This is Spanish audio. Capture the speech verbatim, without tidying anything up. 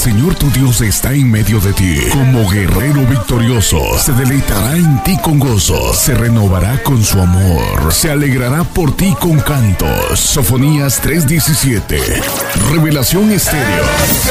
Señor tu Dios está en medio de ti, como guerrero victorioso, se deleitará en ti con gozo, se renovará con su amor, se alegrará por ti con cantos. Sofonías tres diecisiete. Revelación Estéreo.